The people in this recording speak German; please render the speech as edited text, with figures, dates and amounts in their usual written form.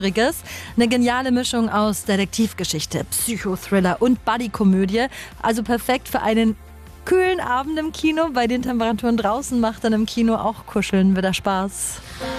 Eine geniale Mischung aus Detektivgeschichte, Psychothriller und Buddy-Komödie. Also perfekt für einen kühlen Abend im Kino. Bei den Temperaturen draußen macht dann im Kino auch Kuscheln wieder Spaß.